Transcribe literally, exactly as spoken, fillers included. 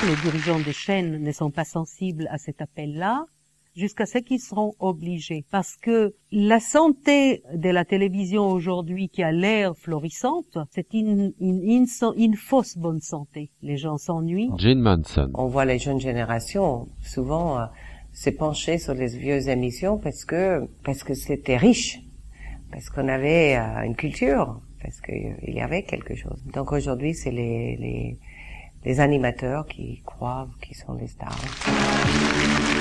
Les dirigeants des chaînes ne sont pas sensibles à cet appel-là, jusqu'à ce qu'ils seront obligés. Parce que la santé de la télévision aujourd'hui, qui a l'air florissante, c'est une, une, une, une fausse bonne santé. Les gens s'ennuient. Jane Manson. On voit les jeunes générations souvent euh, se pencher sur les vieilles émissions parce que parce que c'était riche, parce qu'on avait euh, une culture, parce qu'il euh, y avait quelque chose. Donc aujourd'hui, c'est les, les les animateurs qui croient qu'ils sont des stars.